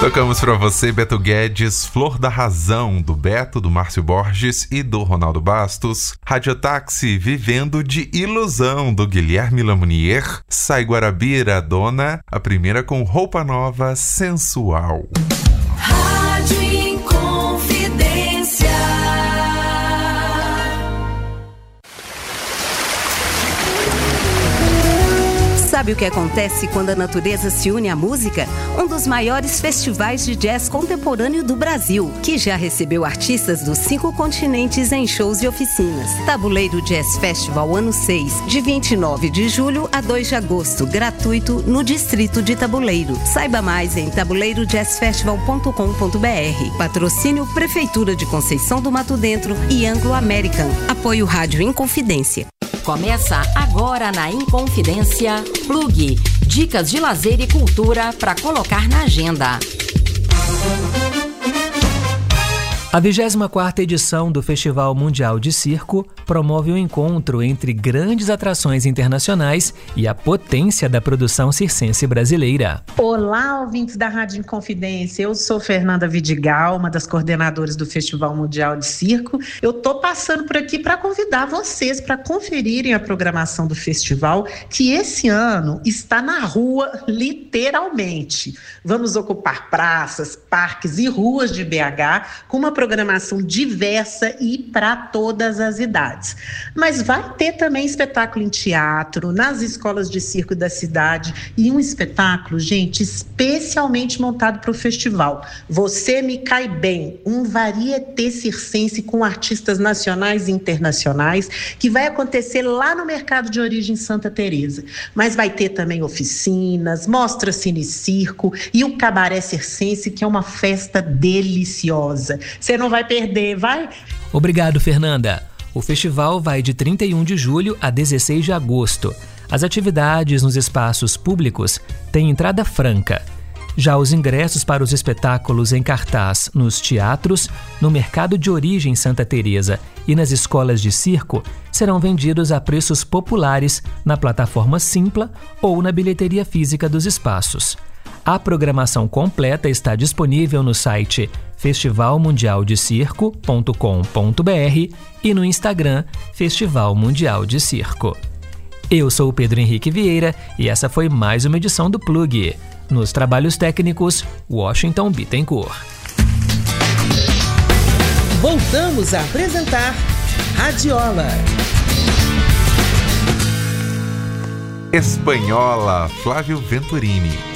Tocamos pra você Beto Guedes, Flor da Razão, do Beto, do Márcio Borges e do Ronaldo Bastos. Radiotáxi, Vivendo de Ilusão, do Guilherme Lamounier. Sai Guarabira, Dona, a primeira com Roupa Nova, Sensual. Rádio Inconfidência. Sabe o que acontece quando a natureza se une à música? Um dos maiores festivais de jazz contemporâneo do Brasil, que já recebeu artistas dos 5 continentes em shows e oficinas. Tabuleiro Jazz Festival ano 6, de 29 de julho a 2 de agosto, gratuito no distrito de Tabuleiro. Saiba mais em tabuleirojazzfestival.com.br. Patrocínio Prefeitura de Conceição do Mato Dentro e Anglo American. Apoio Rádio Inconfidência. Começa agora na Inconfidência Plug. Dicas de lazer e cultura para colocar na agenda. A 24ª edição do Festival Mundial de Circo promove o encontro entre grandes atrações internacionais e a potência da produção circense brasileira. Olá, ouvintes da Rádio Inconfidência. Eu sou Fernanda Vidigal, uma das coordenadoras do Festival Mundial de Circo. Eu estou passando por aqui para convidar vocês para conferirem a programação do festival, que esse ano está na rua, literalmente. Vamos ocupar praças, parques e ruas de BH com uma programação diversa e para todas as idades. Mas vai ter também espetáculo em teatro, nas escolas de circo da cidade e um espetáculo, gente, especialmente montado para o festival. Você Me Cai Bem, um varieté circense com artistas nacionais e internacionais que vai acontecer lá no Mercado de Origem Santa Teresa. Mas vai ter também oficinas, mostra cine circo e o cabaré circense, que é uma festa deliciosa. Você não vai perder, vai? Obrigado, Fernanda. O festival vai de 31 de julho a 16 de agosto. As atividades nos espaços públicos têm entrada franca. Já os ingressos para os espetáculos em cartaz nos teatros, no Mercado de Origem Santa Teresa e nas escolas de circo serão vendidos a preços populares na plataforma Simpla ou na bilheteria física dos espaços. A programação completa está disponível no site festivalmundialdecirco.com.br e no Instagram Festival Mundial de Circo. Eu sou o Pedro Henrique Vieira e essa foi mais uma edição do Plug. Nos trabalhos técnicos, Washington Bittencourt. Voltamos a apresentar Radiola. Espanhola, Flávio Venturini.